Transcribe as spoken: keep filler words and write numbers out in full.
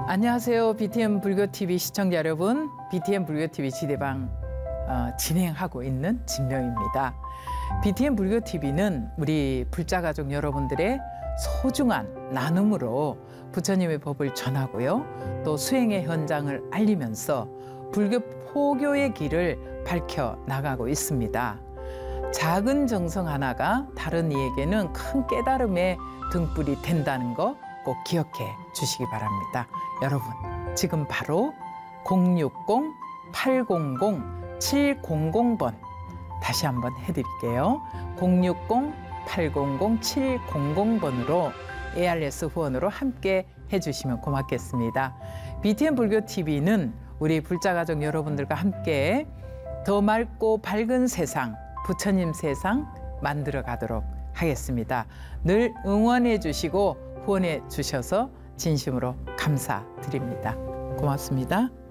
안녕하세요. 비티엠 불교티비 시청자 여러분. 비티엠 불교티비 지대방 어, 진행하고 있는 진명입니다. 비티엠 불교티비는 우리 불자가족 여러분들의 소중한 나눔으로 부처님의 법을 전하고요. 또 수행의 현장을 알리면서 불교 포교의 길을 밝혀 나가고 있습니다. 작은 정성 하나가 다른 이에게는 큰 깨달음의 등불이 된다는 거 꼭 기억해 주시기 바랍니다. 여러분, 지금 바로 공육공 팔공공 칠공공 번 다시 한번 해드릴게요. 공육공 팔공공 칠공공 번으로 에이알에스 후원으로 함께 해주시면 고맙겠습니다. 비티엠 불교티비는 우리 불자가족 여러분들과 함께 더 맑고 밝은 세상, 부처님 세상 만들어 가도록 하겠습니다. 늘 응원해 주시고 후원해 주셔서 진심으로 감사드립니다. 고맙습니다.